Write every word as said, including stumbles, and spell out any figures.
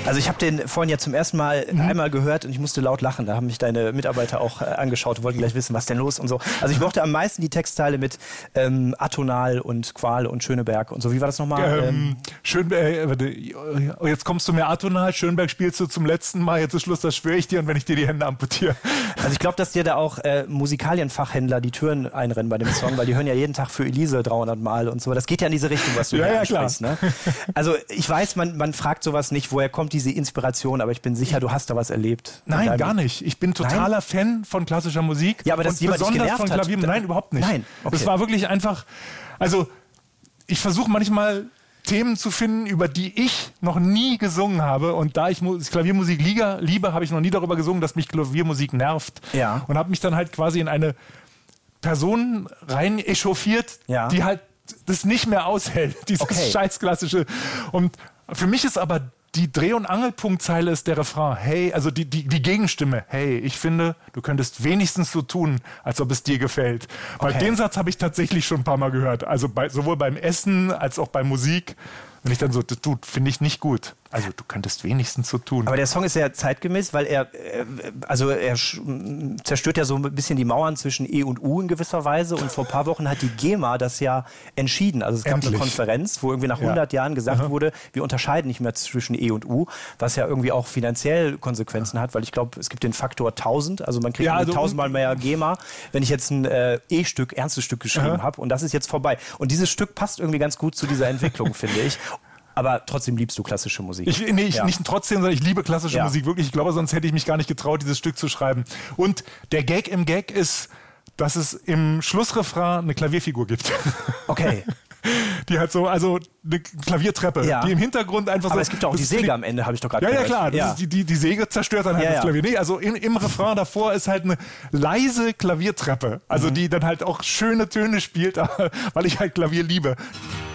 Also ich habe den vorhin ja zum ersten Mal mhm. einmal gehört und ich musste laut lachen. Da haben mich deine Mitarbeiter auch äh, angeschaut, wollten gleich wissen, was denn los und so. Also ich mochte am meisten die Textteile mit ähm, Atonal und Qual und Schöneberg und so. Wie war das nochmal? Ähm, ähm, Schönberg, äh, jetzt kommst du mir Atonal, Schönberg spielst du zum letzten Mal, jetzt ist Schluss, das schwöre ich dir, und wenn ich dir die Hände amputiere. Also ich glaube, dass dir da auch äh, Musikalienfachhändler die Türen einrennen bei dem Song, weil die hören ja jeden Tag für Elise dreihundert Mal und so. Das geht ja in diese Richtung, was du ja, hier ja, ansprichst. Ne? Also ich weiß, man, man fragt sowas nicht, woher kommt diese Inspiration, aber ich bin sicher, du hast da was erlebt. Nein, gar nicht. Ich bin totaler Nein? Fan von klassischer Musik. Ja, aber das und besonders von Klavier. Hat, Nein, überhaupt nicht. Nein, okay. Das war wirklich einfach, also ich versuche manchmal Themen zu finden, über die ich noch nie gesungen habe, und da ich Klaviermusik liebe, liebe habe ich noch nie darüber gesungen, dass mich Klaviermusik nervt, ja. und habe mich dann halt quasi in eine Person rein echauffiert, ja. die halt das nicht mehr aushält, dieses okay. scheiß klassische. Und für mich ist aber die Dreh- und Angelpunktzeile ist der Refrain. Hey, also die, die, die Gegenstimme. Hey, ich finde, du könntest wenigstens so tun, als ob es dir gefällt. Weil okay. den Satz habe ich tatsächlich schon ein paar Mal gehört. Also bei, sowohl beim Essen als auch bei Musik. Wenn ich dann so, das tut, finde ich nicht gut. Also du könntest wenigstens so tun. Aber der Song ist ja zeitgemäß, weil er, also er zerstört ja so ein bisschen die Mauern zwischen E und U in gewisser Weise. Und vor ein paar Wochen hat die GEMA das ja entschieden. Also es gab Endlich. eine Konferenz, wo irgendwie nach hundert ja. Jahren gesagt Aha. wurde, wir unterscheiden nicht mehr zwischen E und U, was ja irgendwie auch finanziell Konsequenzen hat, weil ich glaube, es gibt den Faktor tausend. Also man kriegt ja, also tausendmal mehr GEMA, wenn ich jetzt ein äh, E-Stück, ernstes Stück geschrieben habe. Und das ist jetzt vorbei. Und dieses Stück passt irgendwie ganz gut zu dieser Entwicklung, finde ich. Aber trotzdem liebst du klassische Musik. Ich, nee, ich ja. nicht trotzdem, sondern ich liebe klassische ja. Musik wirklich. Ich glaube, sonst hätte ich mich gar nicht getraut, dieses Stück zu schreiben. Und der Gag im Gag ist, dass es im Schlussrefrain eine Klavierfigur gibt. Okay. Die hat so, also eine Klaviertreppe, ja. die im Hintergrund einfach Aber so... Aber es gibt auch die Säge die, am Ende, habe ich doch gerade ja, gehört. Ja, klar, ja. Ist die, die, die Säge zerstört dann halt ja, das Klavier. Ja. Nee, also in, im Refrain davor ist halt eine leise Klaviertreppe, also mhm. die dann halt auch schöne Töne spielt, weil ich halt Klavier liebe.